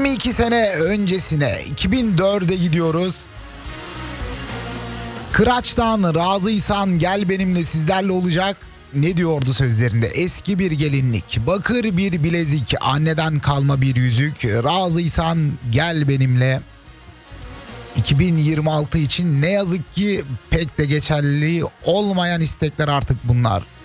22 sene öncesine 2004'e gidiyoruz. Kıraç'tan Razıysan Gel Benimle sizlerle olacak. Ne diyordu sözlerinde? Eski bir gelinlik, bakır bir bilezik, anneden kalma bir yüzük, razıysan gel benimle. 2026 için ne yazık ki pek de geçerli olmayan istekler artık bunlar.